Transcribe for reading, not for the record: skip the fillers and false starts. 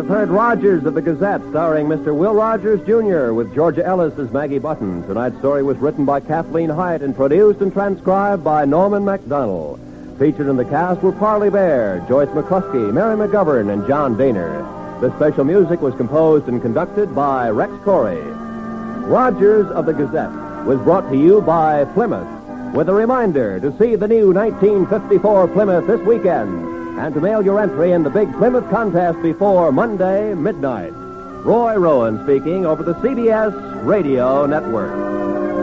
heard Rogers of the Gazette, starring Mr. Will Rogers, Jr., with Georgia Ellis as Maggie Button. Tonight's story was written by Kathleen Hyatt and produced and transcribed by Norman MacDonald. Featured in the cast were Parley Bear, Joyce McCluskey, Mary McGovern, and John Daner. The special music was composed and conducted by Rex Corey. Rogers of the Gazette was brought to you by Plymouth, with a reminder to see the new 1954 Plymouth this weekend and to mail your entry in the big Plymouth contest before Monday midnight. Roy Rowan speaking over the CBS Radio Network.